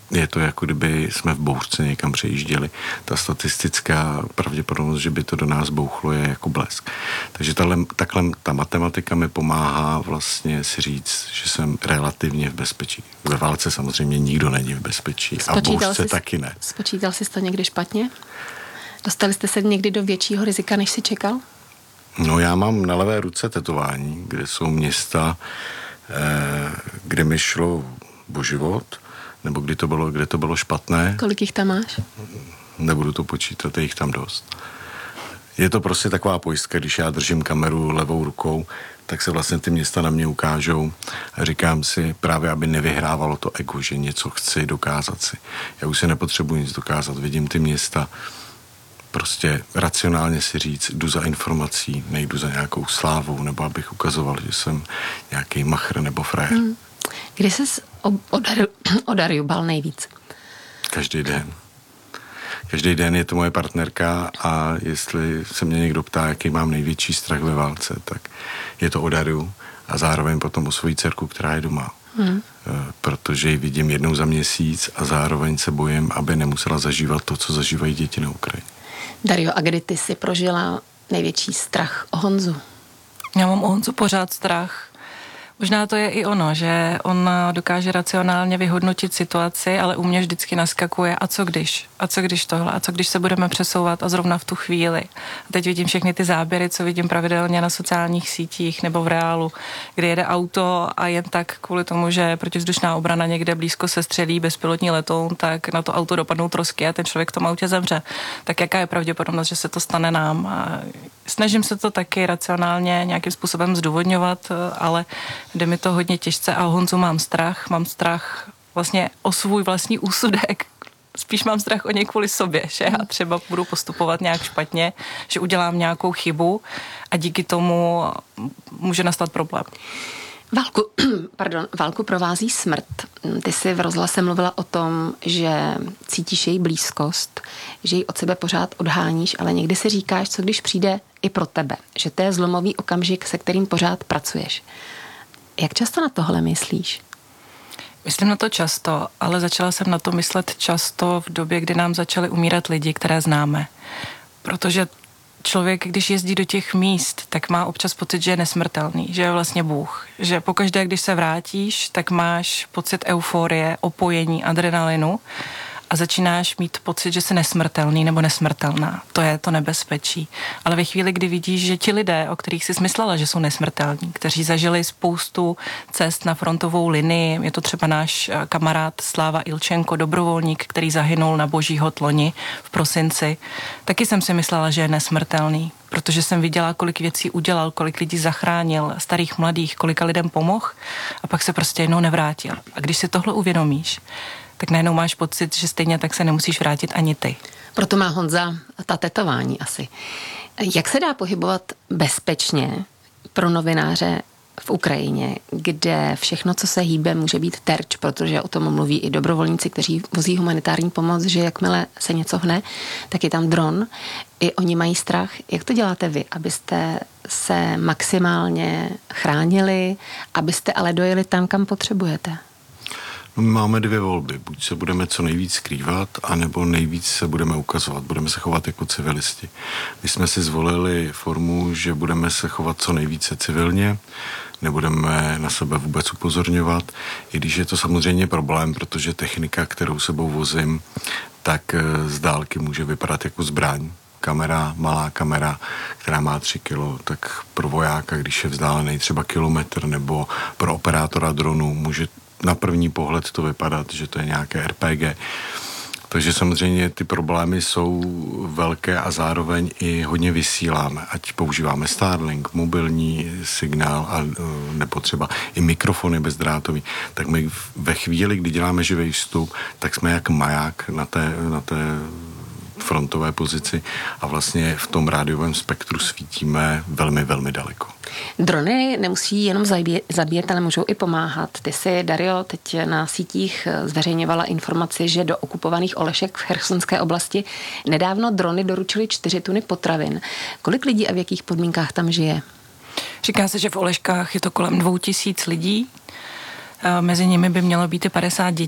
je to jako kdyby jsme v bouřce někam přejížděli. Ta statistická pravděpodobnost, že by to do nás bouchlo, je jako blesk. Takže takhle ta matematika mi pomáhá vlastně si říct, že jsem relativně v bezpečí. Ve válce samozřejmě nikdo není v bezpečí a v bouřce taky ne. Spočítal jsi to někdy špatně? Dostali jste se někdy do většího rizika, než jsi čekal? No já mám na levé ruce tetování, kde jsou města, kde mi šlo o život, nebo kde to bylo špatné. Kolik jich tam máš? Nebudu to počítat, je jich tam dost. Je to prostě taková pojistka, když já držím kameru levou rukou, tak se vlastně ty města na mě ukážou a říkám si právě, aby nevyhrávalo to ego, že něco chci dokázat si. Já už si nepotřebuji nic dokázat, vidím ty města, prostě racionálně si říct, jdu za informací, nejdu za nějakou slávou, nebo abych ukazoval, že jsem nějaký machr nebo frajer. Kdy ses o Dariu bál nejvíc? Každý den. Každý den je to moje partnerka a jestli se mě někdo ptá, jaký mám největší strach ve válce, tak je to o Dariu a zároveň potom o svoji dcerku, která je doma. Protože ji vidím jednou za měsíc a zároveň se bojím, aby nemusela zažívat to, co zažívají děti na Ukrajině. Dario, a kdy ty jsi prožila největší strach o Honzu? Já mám o Honzu pořád strach. Možná to je i ono, že on dokáže racionálně vyhodnotit situaci, ale u mě vždycky naskakuje a co když tohle, a co když se budeme přesouvat a zrovna v tu chvíli. A teď vidím všechny ty záběry, co vidím pravidelně na sociálních sítích nebo v reálu, kdy jede auto a jen tak kvůli tomu, že protivzdušná obrana někde blízko se střelí bezpilotní letoun, tak na to auto dopadnou trosky a ten člověk v tom autě zemře. Tak jaká je pravděpodobnost, že se to stane nám? A snažím se to taky racionálně nějakým způsobem zdůvodňovat, ale jde mi to hodně těžce a o Honzu mám strach vlastně o svůj vlastní úsudek. Spíš mám strach o něj kvůli sobě, že já třeba budu postupovat nějak špatně, že udělám nějakou chybu a díky tomu může nastat problém. Válku provází smrt. Ty jsi v rozhlase mluvila o tom, že cítíš její blízkost, že ji od sebe pořád odháníš, ale někdy si říkáš, co když přijde i pro tebe, že to je zlomový okamžik, se kterým pořád pracuješ. Jak často na tohle myslíš? Myslím na to často, ale začala jsem na to myslet často v době, kdy nám začaly umírat lidi, které známe. Protože člověk, když jezdí do těch míst, tak má občas pocit, že je nesmrtelný, že je vlastně Bůh. Že pokaždé, když se vrátíš, tak máš pocit euforie, opojení, adrenalinu a začínáš mít pocit, že jsi nesmrtelný nebo nesmrtelná. To je to nebezpečí. Ale ve chvíli, kdy vidíš, že ti lidé, o kterých jsi myslela, že jsou nesmrtelní, kteří zažili spoustu cest na frontovou linii, je to třeba náš kamarád Sláva Ilčenko, dobrovolník, který zahynul na Boží hod loni v prosinci, taky jsem si myslela, že je nesmrtelný, protože jsem viděla, kolik věcí udělal, kolik lidí zachránil, starých, mladých, kolika lidem pomohl a pak se prostě jednou nevrátil. A když si tohle uvědomíš, tak najednou máš pocit, že stejně tak se nemusíš vrátit ani ty. Proto má Honza ta tetování asi. Jak se dá pohybovat bezpečně pro novináře v Ukrajině, kde všechno, co se hýbe, může být terč, protože o tom mluví i dobrovolníci, kteří vozí humanitární pomoc, že jakmile se něco hne, tak je tam dron. I oni mají strach. Jak to děláte vy, abyste se maximálně chránili, abyste ale dojeli tam, kam potřebujete? My máme dvě volby. Buď se budeme co nejvíc skrývat, anebo nejvíc se budeme ukazovat. Budeme se chovat jako civilisti. My jsme si zvolili formu, že budeme se chovat co nejvíce civilně, nebudeme na sebe vůbec upozorňovat, i když je to samozřejmě problém, protože technika, kterou sebou vozím, tak z dálky může vypadat jako zbraň. Kamera, malá kamera, která má 3 kilo, tak pro vojáka, když je vzdálený třeba kilometr, nebo pro operátora dronu může na první pohled to vypadat, že to je nějaké RPG. Takže samozřejmě ty problémy jsou velké a zároveň i hodně vysíláme. Ať používáme Starlink, mobilní signál a nebo třeba i mikrofony bezdrátový, tak my ve chvíli, kdy děláme živý vstup, tak jsme jak maják na té frontové pozici a vlastně v tom rádiovém spektru svítíme velmi, velmi daleko. Drony nemusí jenom zabíjet, ale můžou i pomáhat. Ty jsi, Dario, teď na sítích zveřejňovala informaci, že do okupovaných Olešek v Chersonské oblasti nedávno drony doručily 4 tuny potravin. Kolik lidí a v jakých podmínkách tam žije? Říká se, že v Oleškách je to kolem 2000 lidí. Mezi nimi by mělo být i 50 dětí.